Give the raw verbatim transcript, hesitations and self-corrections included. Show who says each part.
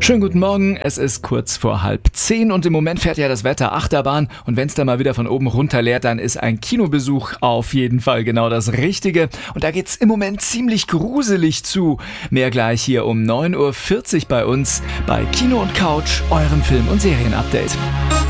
Speaker 1: Schönen guten Morgen, es ist kurz vor halb zehn und im Moment fährt ja das Wetter Achterbahn und wenn es da mal wieder von oben runter leert, dann ist ein Kinobesuch auf jeden Fall genau das Richtige und da geht's im Moment ziemlich gruselig zu. Mehr gleich hier um neun Uhr vierzig bei uns bei Kino und Couch, eurem Film- und Serienupdate.